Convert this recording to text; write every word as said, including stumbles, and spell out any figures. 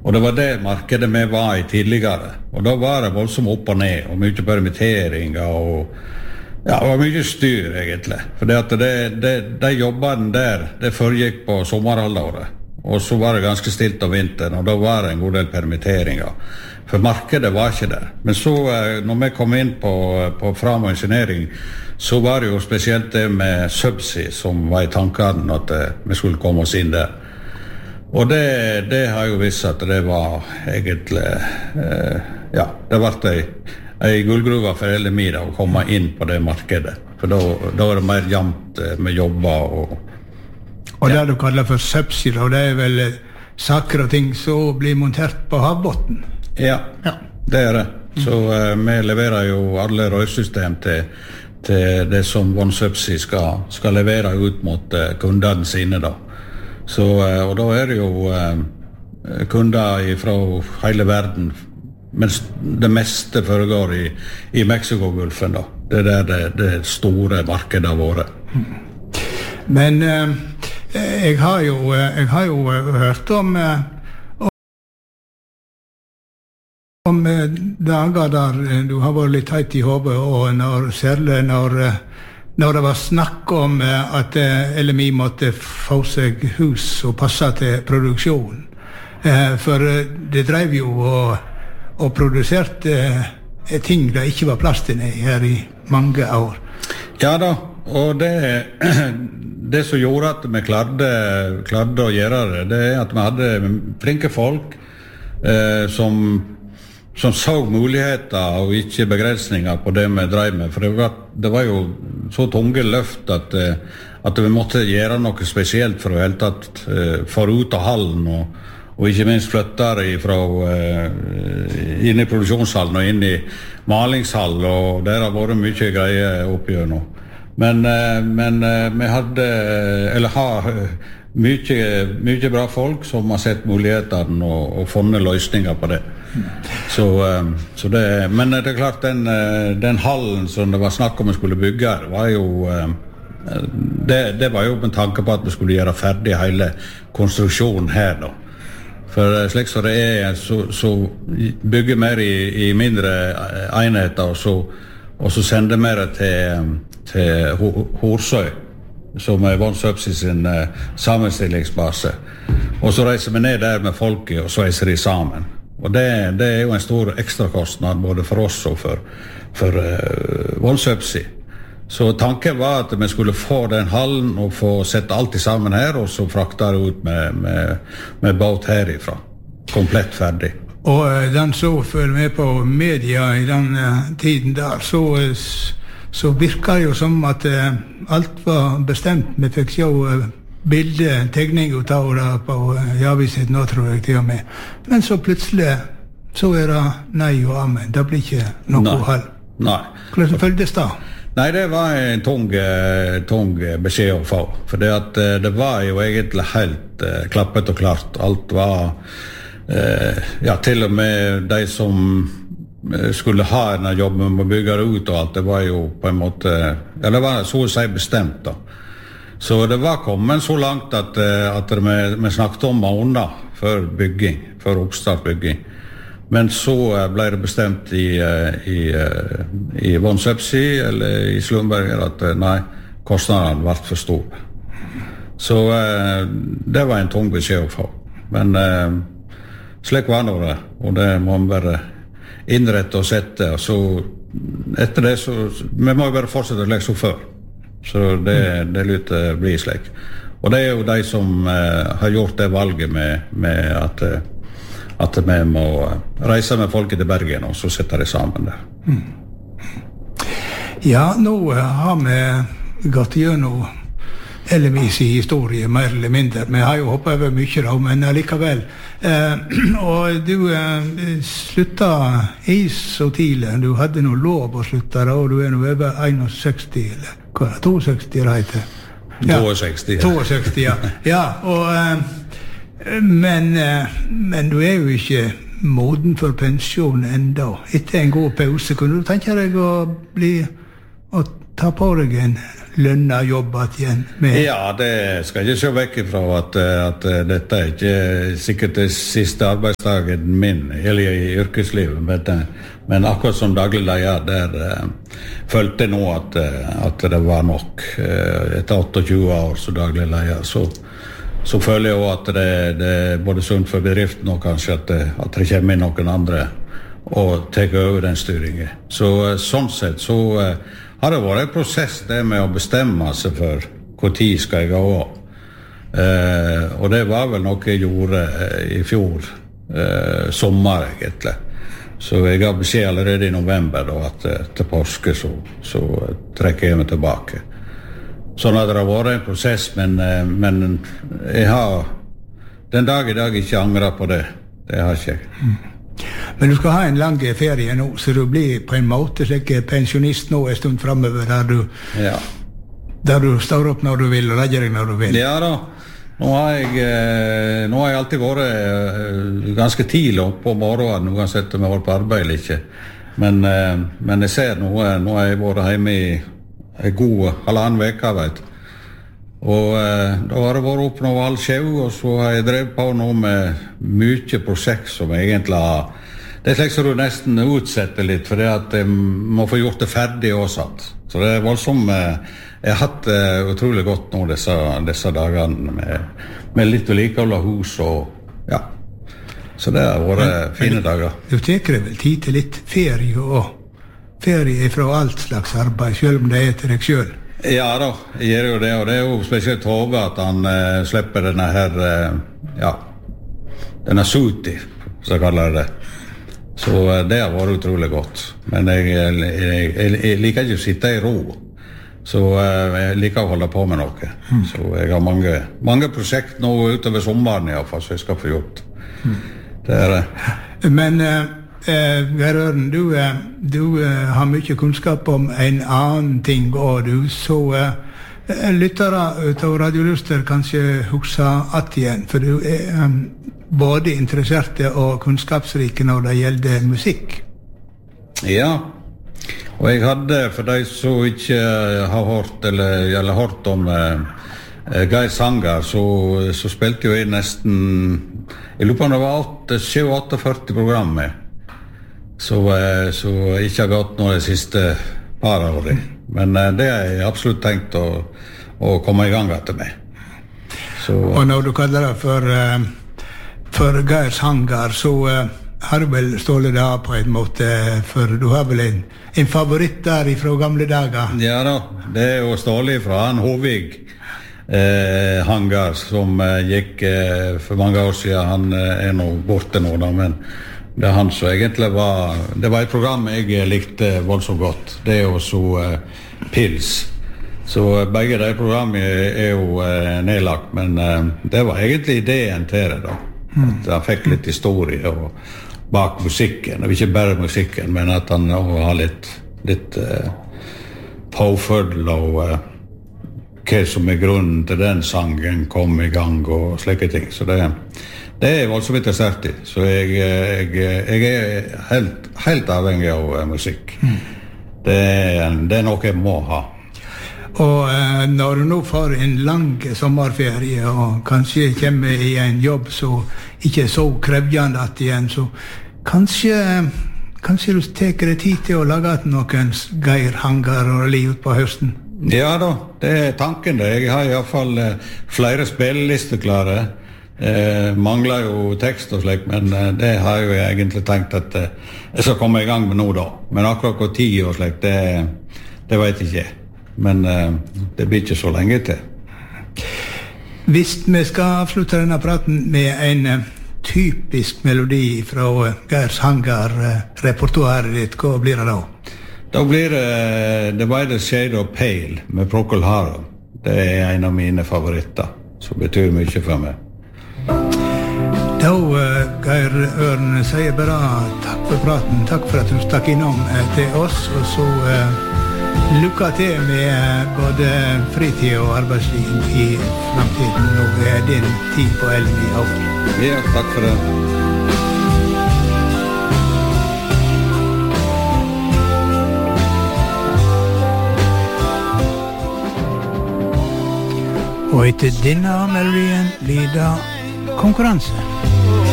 Og det var det markedet vi var i tidligere. Og da var det voldsomt opp og ned, og mye permitteringer, og ja, det var mye styr egentlig. For det at det, det, de jobbene der, det foregikk på sommerhalvåret. Og så var det ganske stilt om vinteren, og da var det en god del permitteringer. For markedet var ikke der. Men så, når vi kom inn på, på Framo Engineering, så var det jo spesielt det med Subsea som var i tankene at vi skulle komme oss inn der. Og det, det har jo vist at det var egentlig, eh, ja, det var det en gullgruva for L M I da, å komme inn på det markedet. For da, da var det mer jevnt med jobber. Og, og det du kaller for Subsea, og det er vel saker og ting som blir montert på havbotten? Ja, ja, det er det. Så eh, vi leverer jo alle rørsystem til, til det som OneSubsea skal, skal levere ut mot eh, kundene sine da. Så, eh, og da er det jo eh, kunder fra hele verden, mens det meste foregår i, i Mexiko-gulfen da. Det er der det, det store markedet har vært. Men eh, jeg har jo, jeg har jo hørt om om dager der du har vært litt høyt i hodet, og når, særlig når, når det var snakk om at L M I måtte få seg hus og passe til produksjon. For det drev jo og, og produserte ting det ikke var plass til her i mange år. Ja da, og det, det som gjorde at vi klarte, klarte å gjøre det, det er at vi hadde flinke folk eh, som som så muligheter og ikke begrensninger på det vi drev med. For det var, det var jo så tunge løft at, at vi måtte gjøre noe spesielt for å helt tatt få ut av hallen, og, og ikke minst flytte det fra inn i produksjonshallen og inn i malingshallen, og der har vært mye greier oppgjør nå. Men, men vi hadde, eller har mye, mye bra folk som har sett mulighetene og, og funnet løsninger på det. Så, så det, men det er klart, den, den hallen som det var snakk om vi skulle bygge, var jo, det, det var jo med tanke på at vi skulle gjøre ferdig hele konstruksjonen her da. For slik som det er, så, så bygger vi i, i mindre enheter, og så, og så sender vi det til, til Horsøy, som er OneSubsea sin uh, sammenstillingsbase. Og så reiser vi ned der med folket, og så reiser de sammen. Og det, det er jo en stor ekstra kostnad både for oss og for, for uh, OneSubsea. Så tanken var at vi skulle få den hallen og få sette alt sammen her, og så frakte det ut med, med, med båt herifra. Komplett ferdig. Og uh, den så følger med på media i den uh, tiden der, så... Uh, så virker det jo som at uh, alt var bestemt. Vi fikk se uh, bilde, tegning ut av det på uh, Javiset nå, tror jeg til og med. Men så plutselig så er det nei og amen. Det blir ikke noe hall. Nei. Hvordan føltes det? Nei, det var en tung, uh, tung beskjed å få. For det, at, uh, det var jo egentlig helt uh, klappet og klart. Alt var, uh, ja, til og med de som skulle ha en jobb med å bygge det ut og alt, det var jo på en måte, ja, det var så å si bestemt da. Så det var kommet så langt at, at vi, vi snakket om måneder før bygging, før oppstartbygging. Men så ble det bestemt i, i, i OneSubsea eller i Slumberger at nei, kostnadene ble for store. Så det var en tung beskjed å få. Men slik var det, og det må man bare innrette og sette, og så etter det så, vi må jo bare fortsette å legge så før, så det, det lytter blir slik. Og det er jo de som eh, har gjort det valget med, med at, at vi må reise med folket til Bergen, og så setter de sammen der. Ja, nå har vi gått gjennom L M I's historie, mer eller mindre. Vi har jo hoppet over mye da, men allikevel. Eh, og du eh, sluttet i så tidlig. Du hadde noe lov å slutte da, og du er nå over sekstien, eller hva er det? sekstito, det heter? Ja, sekstito. sekstito, ja. Ja, og, eh, men, eh, men du er jo ikke moden for pensjon enda. Etter en god pause, kunne du tenke deg å bli å ta på deg en lønna jobb igjen med... Ja, det skal jeg ikke se vekk ifra at, at dette er ikke sikkert det siste arbeidsdagen min eller i yrkeslivet, men, men akkurat som daglig leder der uh, følte jeg nå at, at det var nok. Uh, etter tjueåtte år som daglig leder, så, så føler jeg også at det, det er både sunt for bedriften og kanskje at det, at det kommer inn noen andre og tar over den styringen. Så uh, sånn sett så... Uh, har det vært en prosess det med å bestemme seg for hvor tid skal jeg gå av. Eh, og det var vel noe jeg gjorde eh, i fjor eh, sommer egentlig. Så jeg har beskjed allerede i november da, at eh, til påske så, så trekker jeg meg tilbake. Sånn at det har vært en prosess, men, eh, men jeg har den dag i dag ikke angret på det. Det har ikke jeg. Mm. Men du skal ha en lang ferie nå, så du blir på en måte slik pensjonist nå en stund fremover, der du, ja. der du står opp når du vil og legger deg når du vil. Ja da, nå har jeg, eh, nå har jeg alltid vært eh, ganske tidlig opp på morgenen, uansett om jeg har vært på arbeid eller ikke. Men, eh, men jeg ser nå, nå har jeg vært hjemme i en god halvannen veka, vet du. Og eh, da har jeg vært opp nå halv sjau, og så har jeg drevet på nå med mye prosjekt som jeg egentlig har... Det er slik som du nesten utsetter litt, for det at jeg må få gjort det ferdig også. Så det er voldsomt... Jeg har hatt det utrolig godt nå disse, disse dagene med, med litt vedlikehold av hus og... Ja, så det har vært men, fine men, dager. Du tenker vel tid til litt ferie og ferie fra alt slags arbeid, selv om det er til deg selv? Ja da, jeg gjør jo det, og det er jo spesielt Tove at han uh, slipper denne her, uh, ja, denne suti, så kaller jeg det. Så uh, det har vært utrolig godt. Men jeg, jeg, jeg, jeg liker ikke å sitte i ro, så uh, jeg liker å holde på med noe. Mm. Så jeg har mange, mange prosjekt nå utover sommeren i hvert fall, så jeg skal få gjort. Mm. Det er det. Men... Uh Eh, Geir Øren, du, eh, du eh, har mye kunnskap om en annen ting, og du så eh, lyttere ut av Radioluster kanskje huske at igjen, for du er eh, både interesserte og kunnskapsrike når det gjelder musikk. Ja, og jeg hadde, for de som ikke har hørt eller, eller hørt om eh, Geir Hanger, så, så spilte jo jeg nesten, jeg lurer på om det var syv førti programmer. Så, så ikke har gått nå de siste par årene. Men det har jeg absolutt tenkt å, å komme i gang etter meg. Så, og når du kaller det for, for Geir Hanger, så har du vel stålet det av på en måte, for du har vel en, en favoritt der fra gamle dager? Ja da, det er jo stålig fra han Hovig eh, Hanger, som eh, gikk eh, for mange år siden. Han eh, er nå borte nå da, men det er han som egentlig var... Det var et program jeg likte voldsomt godt. Det er jo så uh, Pils. Så uh, begge de programmene er jo uh, nedlagt, men uh, det var egentlig ideen til det da. At han fikk litt historie og bak musikken, og ikke bare musikken, men at han også har litt, litt uh, påfølg og uh, hva som er grunnen til den sangen kom i gang og slike ting. Så det Det er voldsomt interessert i, så jeg, jeg, jeg er helt, helt avhengig av uh, musikk. Mm. Det, er, det er noe jeg må ha. Og uh, når du nå får en lang sommerferie, og kanskje kommer i en jobb som ikke er så krevjende at igjen, så kanskje, kanskje du teker deg tid til å lage noen Geir Hanger og liv på høsten? Ja da, det er tanken det. Jeg har i hvert fall uh, flere spillelister klare. Eh, mangler jo tekst og slik, men eh, det har jeg jo egentlig tenkt at eh, jeg skal komme i gang med nå da. Men akkurat hvor tid og slik, det, det vet jeg ikke. Men eh, det blir ikke så lenge til. Hvis vi skal avslutte denne praten med en eh, typisk melodi fra eh, Geir Hanger eh, repertoaret ditt, hva blir det da? Da blir det eh, The Wider Shade of Pale med Procol Harum. Det er en av mine favoritter, som betyr mye for meg. Da, uh, Geir Øren, sier bare takk for praten, takk for at du stakk innom uh, til oss, og så uh, lykke til med uh, både fritid og arbeidsliv i fremtiden. Nå er din tid på Elmi over. Ja, takk for det. Og etter denne melodien lyder konkurranse.